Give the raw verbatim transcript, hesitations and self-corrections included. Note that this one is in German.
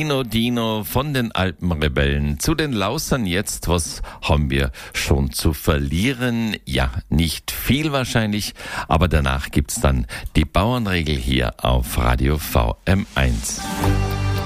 Dino Dino von den Alpenrebellen zu den Laussern jetzt. Was haben wir schon zu verlieren? Ja, nicht viel wahrscheinlich, aber danach gibt's dann die Bauernregel hier auf Radio V M eins.